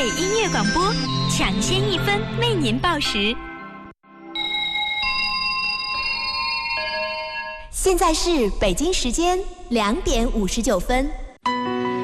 北音乐广播，抢先1分为您报时。 现在是北京时间2点59分。